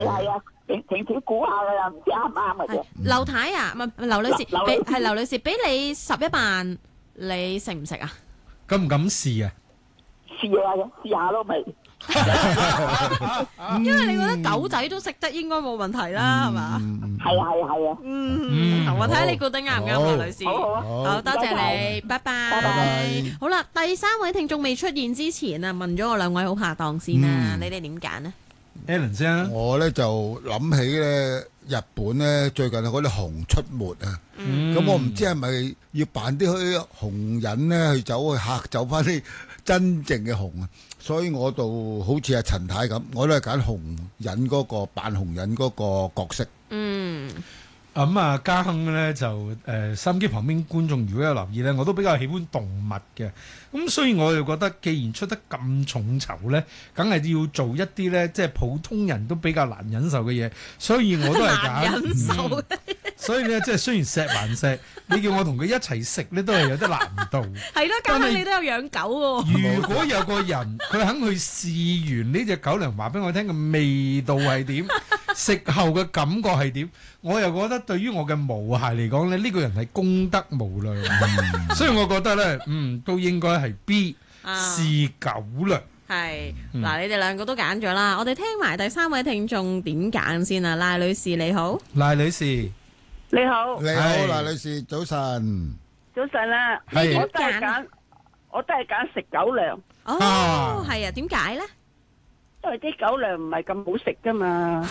係啊，平時估下噶啦，唔知啱唔啱嘅啫。 劉太啊，唔係劉女士，係劉女士，俾你11萬，你食唔食啊？ 敢唔敢試啊？ 試下咯，咪。 因為你覺得狗仔都食得，應該冇問題啦，係嘛？ 係啊。 好，我睇下你估得啱唔啱啊，女士。好多謝你，拜拜。好啦，第三位聽眾未出現之前啊，問咗我兩位好拍檔先啦，你哋點揀呢？ Alan 先啊， 我咧就諗起咧日本咧最近嗰啲熊出沒啊，咁我唔知係咪要扮啲熊人咧去嚇走翻啲真正嘅熊啊，所以我就好似阿陳太咁，我都係揀熊人嗰個扮熊人嗰個角色。 咁啊，嘉亨咧就收音機旁邊觀眾如果有留意咧，我都比較喜歡動物嘅。咁所以我就覺得，既然出得咁重酬咧，梗係要做一啲咧，即係普通人都比較難忍受嘅嘢。所以我都係揀。 難忍受。 所以咧，即係雖然錫還錫，你叫我同佢一齊食咧，都係有啲難度。 係咯，嘉亨你都有養狗喎。 如果有個人佢肯去試完呢隻狗糧，話俾我聽嘅味道係點，食後嘅感覺係點，我又覺得對於我嘅毛孩嚟講咧，呢個人係功德無量。所以我覺得咧，都應該係 B 試狗糧。 係嗱，你哋兩個都揀咗啦，我哋聽埋第三位聽眾點揀先啊，賴女士你好。 賴女士， 你好， 賴女士，早晨。 早晨啦， 係我都係揀食狗糧， 哦，係啊，點解咧？ 因為啲狗糧唔係咁好食噶嘛。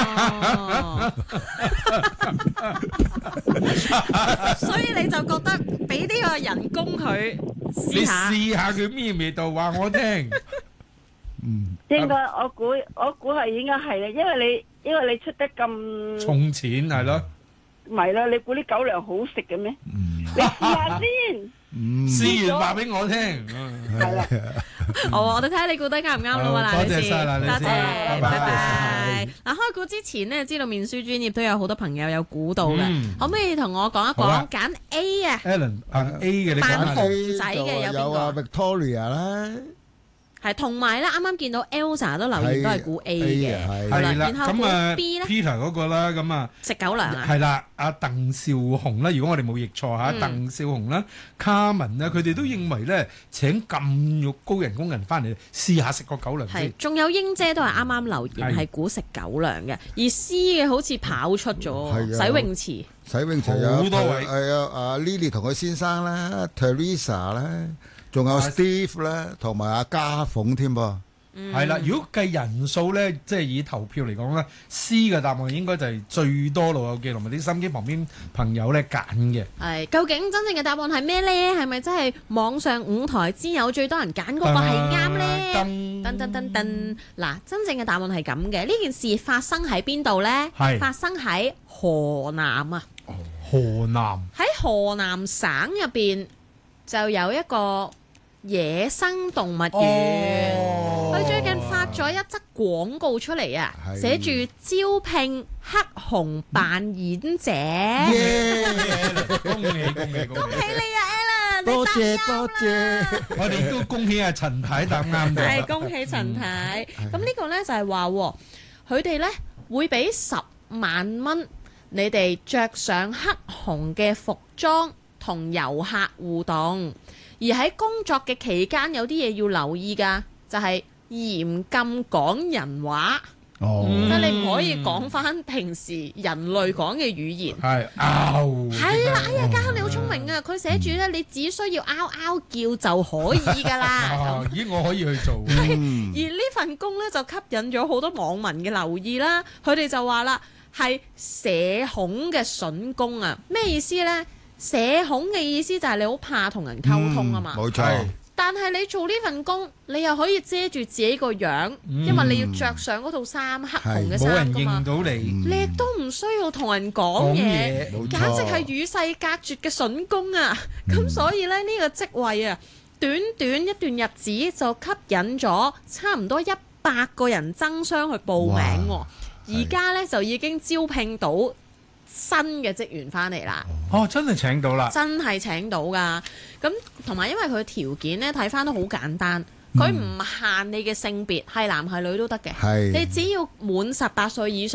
所以你就覺得俾呢個人工佢你試下， 試下佢咩味道，話我聽。 應該我估係應該係啦，因為你出得咁重錢係咯， 唔係啦，你估啲狗糧好食嘅咩？你試下先。 試完話俾我聽。 係啦。 好，我哋睇下你估得啱唔啱啦，賴女士。 多謝晒賴女士， 多謝， 拜拜拜。嗱，開估之前呢，知道面書專頁都有好多朋友有估到嘅，可唔可以同我講一講揀 A 啊 Alan 扮 A 嘅，你扮揀下。 熊仔嘅有邊個？ Victoria 啦， 係同埋咧，啱啱見到 Elsa 都留言都係估 A 嘅，好啦， 係啦， 然後估咁啊 B 咧 Peter 嗰個啦，咁啊食狗糧啊， 係啦，阿鄧少雄啦，如果我哋冇譯錯嚇，鄧少雄啦、卡文啦，佢哋都認為咧請咁高人工人翻嚟試下食個狗糧係先。 仲有英姐都係啱啱留言係估食狗糧嘅，而 C 嘅好似跑出咗洗泳池。 洗泳池有好多位係啊，阿 Lily 同佢先生啦 ，Teresa 啦，仲有 Steve 啦，同埋阿家鳳添噃。 係啦，如果計人數咧，即係以投票嚟講咧，C 嘅答案應該就係最多老友記同埋啲心機旁邊朋友咧揀嘅。 係，究竟真正嘅答案係咩呢？係咪真係網上5台之友最多人揀嗰個係啱呢？噔噔噔噔，嗱，真正嘅答案係咁嘅。呢件事發生喺邊度呢？ 係發生喺河南啊！ 河南喺河南省入邊就有一個野生動物園。佢最近發咗一則廣告出嚟啊，寫住招聘黑熊扮演者。 恭喜恭喜恭喜你啊 Alan， 多謝多謝， 我哋都恭喜阿陳太答啱咗。 係恭喜陳太。咁呢個呢就係話，佢哋呢會俾10萬蚊，你哋着上黑熊嘅服裝同遊客互動。而喺工作嘅期間有啲嘢要留意㗎，就係嚴禁講人話，即係你唔可以講翻平時人類講嘅語言。係啦，哎呀，嘉亨你好聰明啊！佢寫住咧，你只需要嗷嗷叫就可以㗎啦。 咦，我可以去做。 而呢份工咧就吸引咗好多網民嘅留意啦。佢哋就話啦，係社恐嘅筍工啊！咩意思呢？社恐嘅意思就係你好怕同人溝通啊嘛。 冇錯。 但係你做呢份工，你又可以遮住自己個樣，因為你要着上嗰套衫，黑熊嘅衫㗎嘛。冇人認到你。你亦都唔需要同人講嘢，簡直係與世隔絕嘅筍工啊！咁所以咧，呢個職位啊，短短一段日子就吸引咗差唔多100個人爭相去報名喎。而家咧就已經招聘到新嘅職員翻嚟啦！ 哦，真係請到啦！ 真係請到㗎。咁同埋因為佢條件咧睇翻都好簡單， 佢唔限你嘅性別，係男係女都得嘅。 係你只要滿18歲以上。